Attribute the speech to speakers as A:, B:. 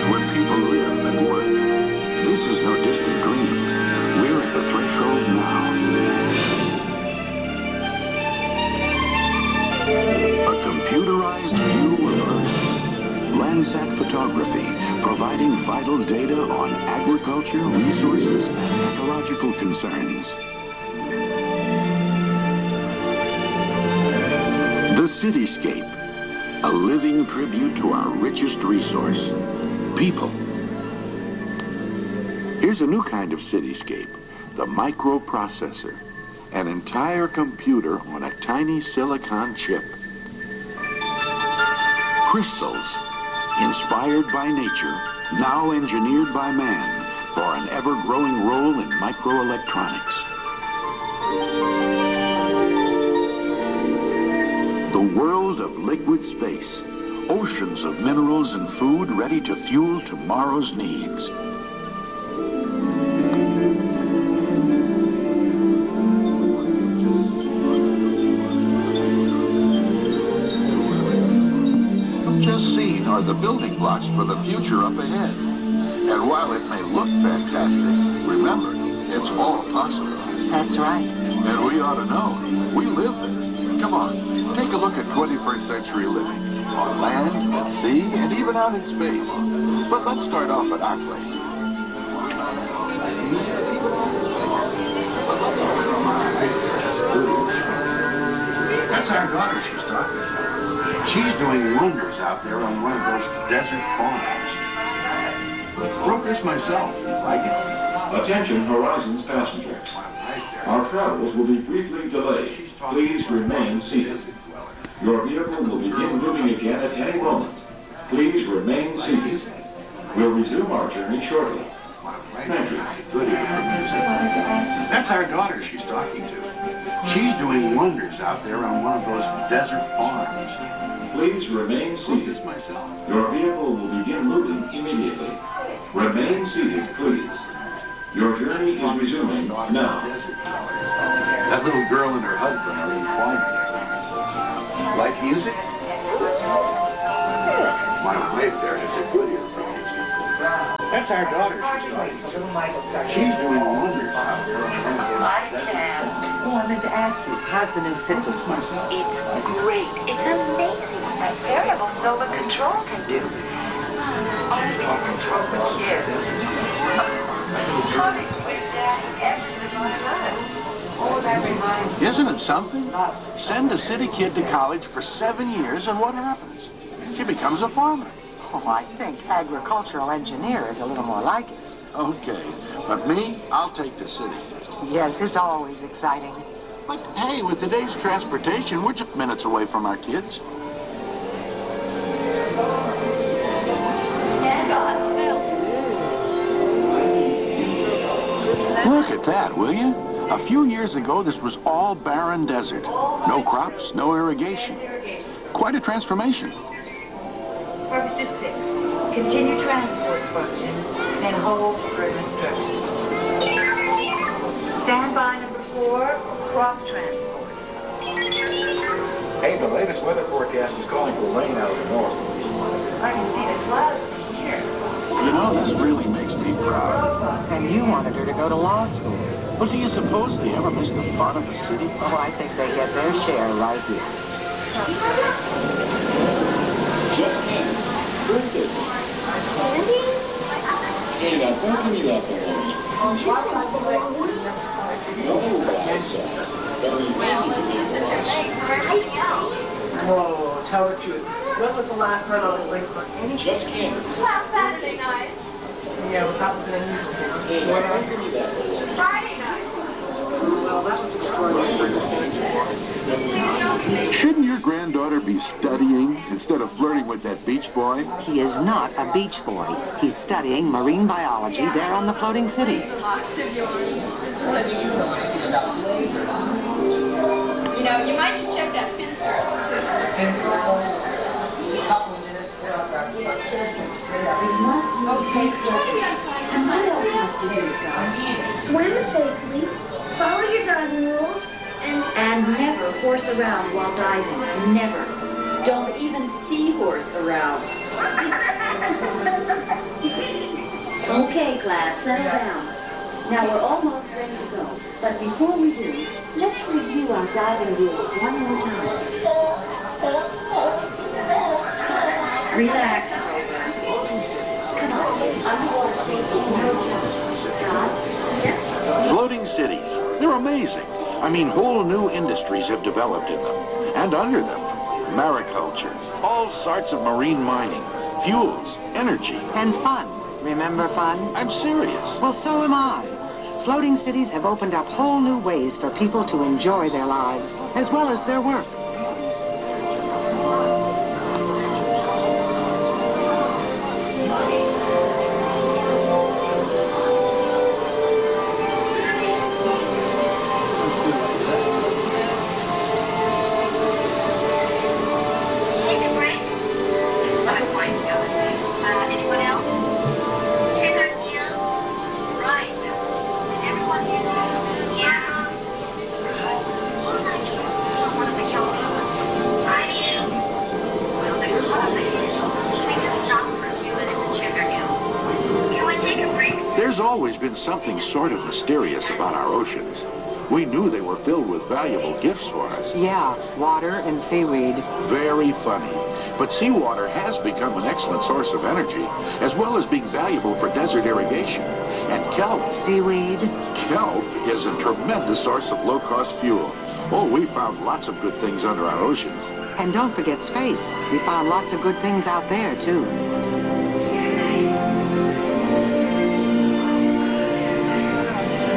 A: where people live and work. This is no distant dream. We're at the threshold now. A computerized view of Earth. Landsat photography, providing vital data on agriculture, resources, and ecological concerns. The cityscape, a living tribute to our richest resource, people. Here's a new kind of cityscape, the microprocessor, an entire computer on a tiny silicon chip. Crystals, inspired by nature, now engineered by man for an ever-growing role in microelectronics. The world of liquid space, oceans of minerals and food ready to fuel tomorrow's needs. Are the building blocks for the future up ahead. And while it may look fantastic, remember, it's all possible.
B: That's right.
A: And we ought to know. We live there. Come on, take a look at 21st century living. On land, at sea, and even out in space. But let's start off at our place.
C: That's our daughter she's talking about. She's doing wonders out there on one of those desert farms. Wrote this myself. Like it.
D: Attention Horizons passengers. Our travels will be briefly delayed. Please remain seated. Your vehicle will begin moving again at any moment. Please remain seated. We'll resume our journey shortly. Thank you.
C: Good ear for music. That's our daughter she's talking to. She's doing wonders out there on one of those desert farms.
D: Please remain seated. Your vehicle will begin moving immediately. Remain seated, please. Your journey is resuming now.
C: That little girl and her husband are in farming. Like music? My wife there has a good ear for music. That's our daughter she's talking to. She's doing wonders out there.
B: I can. Oh, I meant to ask you, how's the new city?
E: It's great. It's amazing what that variable solar control can do. Only control the kids. Honey, with Daddy, every single one of us. Oh, that reminds me.
C: Isn't it something? Send a city kid to college for 7 years and what happens? She becomes a farmer.
B: Oh, I think agricultural engineer is a little more like it.
C: Okay, but me, I'll take the city.
B: Yes, it's always exciting.
C: But hey, with today's transportation, we're just minutes away from our kids. Look at that, will you? A few years ago, this was all barren desert. No crops, no irrigation. Quite a transformation.
E: Purpose to 6. Continue transport functions, then hold for further instructions. Standby number 4, crop transport.
F: Hey, the latest weather forecast is calling for rain out of the north.
E: I can see the clouds from here.
C: You know, this really makes me proud.
B: And you wanted her to go to law school.
C: Well, do you suppose they ever miss the fun of the city?
B: Oh, I think they get their share right here.
D: Just candy. Birthday.
G: Candy?
D: Hey, now don't give me that for me. No, it's
G: just that you're late for everything else.
H: Whoa, tell the truth. When was the last time I was late for anything?
D: Just candy.
G: Last Saturday night.
H: Yeah, well, that was an unusual thing.
D: Hey, now don't give me that for me.
G: Friday night.
H: Well, that was extraordinary circumstances.
A: Shouldn't your granddaughter be studying instead of flirting with that beach boy?
B: He is not a beach boy. He's studying marine biology there on the floating cities.
G: You know, you might just check that fin circle, too.
H: Fin circle. A couple of minutes.
G: Okay, try to be on time this time. What else must you do, Scott?
I: Swim safely, follow your diving rules,
J: and never horse around while diving. Never. Don't even seahorse around.
H: around.
G: Okay, class, settle down. Now we're almost ready to go. But before we do, let's review our diving rules one more time. Relax, Grover. Come on, it's underwater safety is no joke. Scott? Yes?
A: Floating cities. They're amazing. I mean, whole new industries have developed in them. And under them, mariculture, all sorts of marine mining, fuels, energy.
B: And fun. Remember fun?
A: I'm serious.
B: Well, so am I. Floating cities have opened up whole new ways for people to enjoy their lives, as well as their work.
E: Take a break. My voice goes. Anyone else? Right. Everyone here? Yeah. One of the Chaldeans. Right. Well, there's a lot of things. We can stop for a few minutes and check our gills. Can we take a break?
A: There's always been something sort of mysterious about our oceans. We knew they were filled with valuable gifts for us.
B: Yeah, water and seaweed.
A: Very funny. But seawater has become an excellent source of energy, as well as being valuable for desert irrigation. And kelp.
B: Seaweed.
A: Kelp is a tremendous source of low-cost fuel. Oh, we found lots of good things under our oceans.
B: And don't forget space. We found lots of good things out there, too.